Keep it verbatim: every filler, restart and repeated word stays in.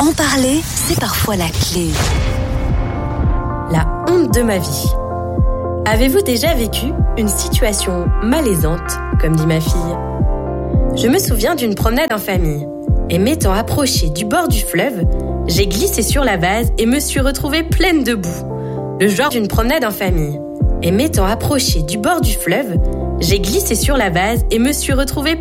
En parler, c'est parfois la clé. La honte de ma vie. Avez-vous déjà vécu une situation malaisante, comme dit ma fille ? Je me souviens d'une promenade en famille. Et m'étant approchée du bord du fleuve, j'ai glissé sur la vase et me suis retrouvée pleine de boue. Le genre d'une promenade en famille. Et m'étant approchée du bord du fleuve, j'ai glissé sur la vase et me suis retrouvée